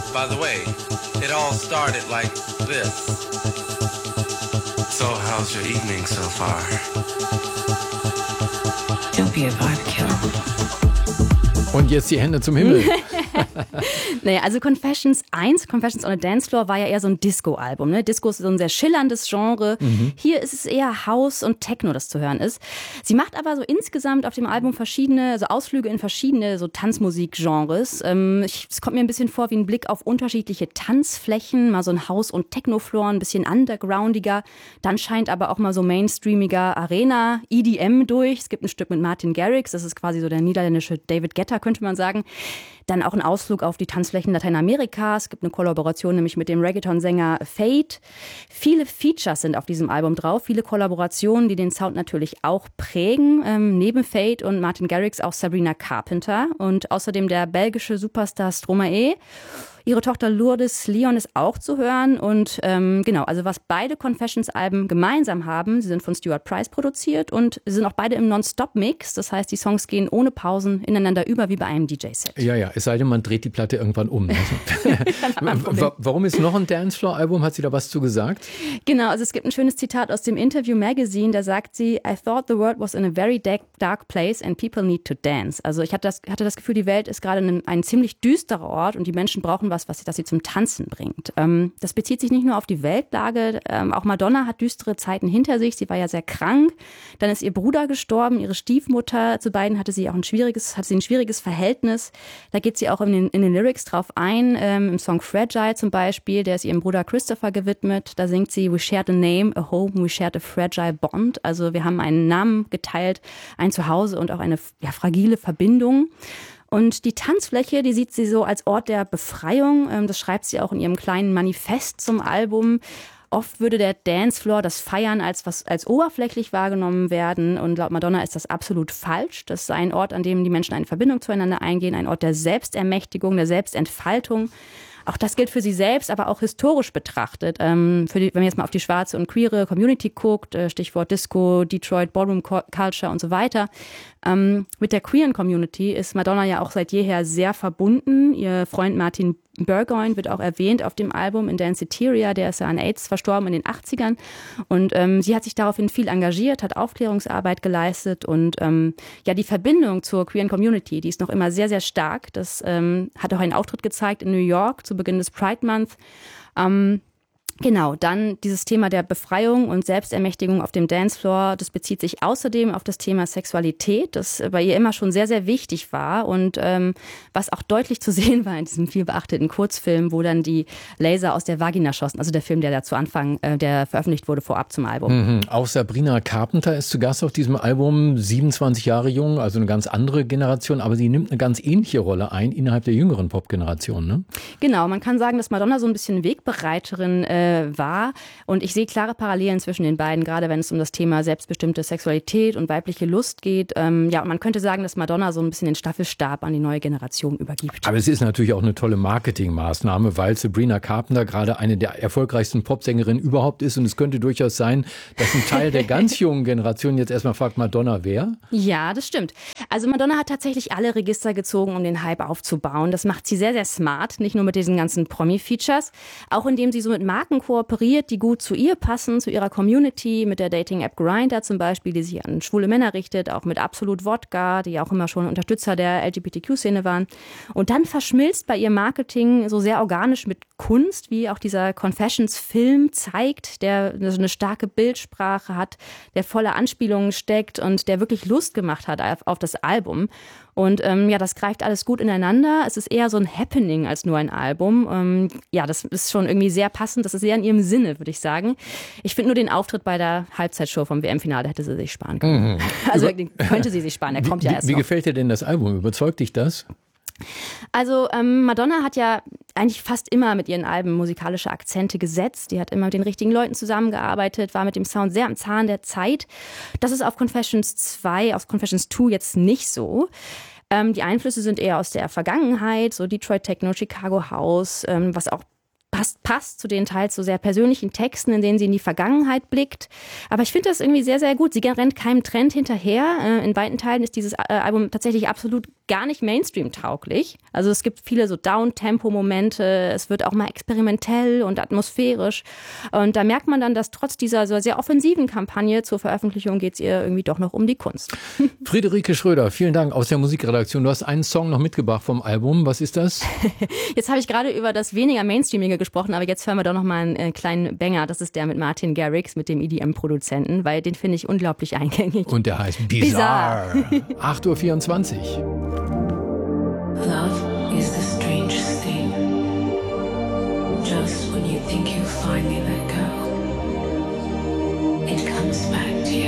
By the way, it all started like this. So how's your evening so far? Don't be a vibe killer. Und jetzt die Hände zum Himmel. Naja, also Confessions 1, Confessions on a Dance Floor, war ja eher so ein Disco-Album. Ne? Disco ist so ein sehr schillerndes Genre. Hier ist es eher House und Techno, das zu hören ist. Sie macht aber so insgesamt auf dem Album verschiedene, also Ausflüge in verschiedene so Tanzmusik-Genres. Es kommt mir ein bisschen vor wie ein Blick auf unterschiedliche Tanzflächen, mal so ein House- und Techno-Floor, ein bisschen undergroundiger. Dann scheint aber auch mal so mainstreamiger Arena, EDM durch. Es gibt ein Stück mit Martin Garrix, das ist quasi so der niederländische David Guetta, könnte man sagen. Dann auch ein Ausflug auf die Tanzflächen Lateinamerikas. Es gibt eine Kollaboration nämlich mit dem Reggaeton-Sänger Fate. Viele Features sind auf diesem Album drauf, viele Kollaborationen, die den Sound natürlich auch prägen. Neben Fate und Martin Garrix auch Sabrina Carpenter und außerdem der belgische Superstar Stromae. Ihre Tochter Lourdes Leon ist auch zu hören und genau, also was beide Confessions-Alben gemeinsam haben, sie sind von Stuart Price produziert und sie sind auch beide im Non-Stop-Mix, das heißt, die Songs gehen ohne Pausen ineinander über, wie bei einem DJ-Set. Ja, es sei denn, man dreht die Platte irgendwann um. Warum ist noch ein Dancefloor-Album? Hat sie da was zu gesagt? Genau, also es gibt ein schönes Zitat aus dem Interview Magazine, da sagt sie, I thought the world was in a very dark place and people need to dance. Also ich hatte das Gefühl, die Welt ist gerade ein ziemlich düsterer Ort und die Menschen brauchen was sie zum Tanzen bringt. Das bezieht sich nicht nur auf die Weltlage, auch Madonna hat düstere Zeiten hinter sich, sie war ja sehr krank, dann ist ihr Bruder gestorben, ihre Stiefmutter, zu beiden hatte sie ein schwieriges Verhältnis, da geht sie auch in den Lyrics drauf ein, im Song Fragile zum Beispiel, der ist ihrem Bruder Christopher gewidmet, da singt sie, we shared a name, a home, we shared a fragile bond, also wir haben einen Namen geteilt, ein Zuhause und auch eine fragile Verbindung. Und die Tanzfläche, die sieht sie so als Ort der Befreiung. Das schreibt sie auch in ihrem kleinen Manifest zum Album. Oft würde der Dancefloor, das Feiern als oberflächlich wahrgenommen werden. Und laut Madonna ist das absolut falsch. Das sei ein Ort, an dem die Menschen eine Verbindung zueinander eingehen. Ein Ort der Selbstermächtigung, der Selbstentfaltung. Auch das gilt für sie selbst, aber auch historisch betrachtet. Wenn man jetzt mal auf die schwarze und queere Community guckt, Stichwort Disco, Detroit, Ballroom Culture und so weiter. Mit der queeren Community ist Madonna ja auch seit jeher sehr verbunden. Ihr Freund Martin Burgoyne wird auch erwähnt auf dem Album in Danceteria, der ist ja an AIDS verstorben in den 80ern. Und sie hat sich daraufhin viel engagiert, hat Aufklärungsarbeit geleistet und die Verbindung zur queeren Community, die ist noch immer sehr, sehr stark. Das hat auch einen Auftritt gezeigt in New York zu Beginn des Pride Month. Genau, dann dieses Thema der Befreiung und Selbstermächtigung auf dem Dancefloor, das bezieht sich außerdem auf das Thema Sexualität, das bei ihr immer schon sehr, sehr wichtig war und was auch deutlich zu sehen war in diesem viel beachteten Kurzfilm, wo dann die Laser aus der Vagina schossen, also der Film, der da zu Anfang, der veröffentlicht wurde vorab zum Album. Auch Sabrina Carpenter ist zu Gast auf diesem Album, 27 Jahre jung, also eine ganz andere Generation, aber sie nimmt eine ganz ähnliche Rolle ein innerhalb der jüngeren Popgeneration, ne? Genau, man kann sagen, dass Madonna so ein bisschen Wegbereiterin war. Und ich sehe klare Parallelen zwischen den beiden, gerade wenn es um das Thema selbstbestimmte Sexualität und weibliche Lust geht. Und man könnte sagen, dass Madonna so ein bisschen den Staffelstab an die neue Generation übergibt. Aber es ist natürlich auch eine tolle Marketingmaßnahme, weil Sabrina Carpenter gerade eine der erfolgreichsten Popsängerinnen überhaupt ist. Und es könnte durchaus sein, dass ein Teil der ganz jungen Generation jetzt erstmal fragt, Madonna wer? Ja, das stimmt. Also Madonna hat tatsächlich alle Register gezogen, um den Hype aufzubauen. Das macht sie sehr, sehr smart. Nicht nur mit diesen ganzen Promi-Features, auch indem sie so mit Marken kooperiert, die gut zu ihr passen, zu ihrer Community, mit der Dating-App Grindr zum Beispiel, die sich an schwule Männer richtet, auch mit Absolut Vodka, die auch immer schon Unterstützer der LGBTQ-Szene waren. Und dann verschmilzt bei ihr Marketing so sehr organisch mit Kunst, wie auch dieser Confessions-Film zeigt, der so eine starke Bildsprache hat, der voller Anspielungen steckt und der wirklich Lust gemacht hat auf das Album. Und das greift alles gut ineinander. Es ist eher so ein Happening als nur ein Album. Das ist schon irgendwie sehr passend. Das ist sehr in ihrem Sinne, würde ich sagen. Ich finde nur den Auftritt bei der Halbzeitshow vom WM-Finale hätte sie sich sparen können. Also den könnte sie sich sparen. Er kommt ja erst noch. Wie gefällt dir denn das Album? Überzeugt dich das? Also Madonna hat ja eigentlich fast immer mit ihren Alben musikalische Akzente gesetzt. Die hat immer mit den richtigen Leuten zusammengearbeitet, war mit dem Sound sehr am Zahn der Zeit. Das ist auf Confessions 2, auf Confessions 2 jetzt nicht so. Die Einflüsse sind eher aus der Vergangenheit, so Detroit Techno, Chicago House, was auch passt zu den teils so sehr persönlichen Texten, in denen sie in die Vergangenheit blickt. Aber ich finde das irgendwie sehr, sehr gut. Sie rennt keinem Trend hinterher. In weiten Teilen ist dieses Album tatsächlich absolut gar nicht Mainstream-tauglich. Also es gibt viele so Down-Tempo-Momente. Es wird auch mal experimentell und atmosphärisch. Und da merkt man dann, dass trotz dieser so sehr offensiven Kampagne zur Veröffentlichung geht es ihr irgendwie doch noch um die Kunst. Friederike Schröder, vielen Dank aus der Musikredaktion. Du hast einen Song noch mitgebracht vom Album. Was ist das? Jetzt habe ich gerade über das weniger Mainstreamige gesprochen, aber jetzt hören wir doch noch mal einen kleinen Banger. Das ist der mit Martin Garrix, mit dem EDM-Produzenten, weil den finde ich unglaublich eingängig. Und der heißt Bizarre. 8:24 Uhr. Love is the strangest thing. Just when you think you finally let go, it comes back.